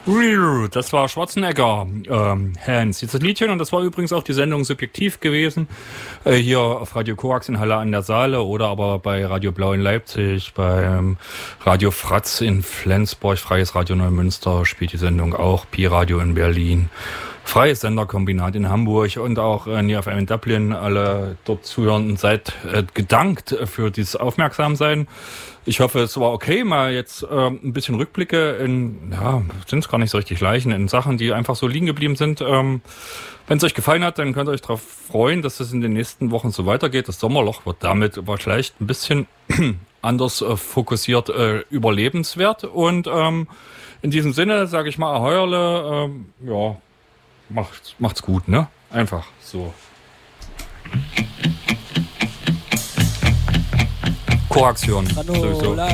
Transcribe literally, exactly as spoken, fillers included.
Das war Schwarzenegger, ähm, Hans. Dieses Liedchen, und das war übrigens auch die Sendung Subjektiv gewesen, äh, hier auf Radio Korax in Halle an der Saale oder aber bei Radio Blau in Leipzig, beim Radio Fratz in Flensburg, Freies Radio Neumünster spielt die Sendung auch, Pi Radio in Berlin, Freies Senderkombinat in Hamburg und auch äh, N I F M in Dublin. Alle dort Zuhörenden seid äh, gedankt für dieses Aufmerksamsein. Ich hoffe, es war okay, mal jetzt äh, ein bisschen Rückblicke in, ja, sind es gar nicht so richtig Leichen, in Sachen, die einfach so liegen geblieben sind. Ähm, wenn es euch gefallen hat, dann könnt ihr euch darauf freuen, dass es in den nächsten Wochen so weitergeht. Das Sommerloch wird damit aber vielleicht ein bisschen anders äh, fokussiert äh, überlebenswert. Und ähm, in diesem Sinne sage ich mal, Aheuerle, ähm, ja, macht's, macht's gut, ne? Einfach so. Koaxion. Sowieso.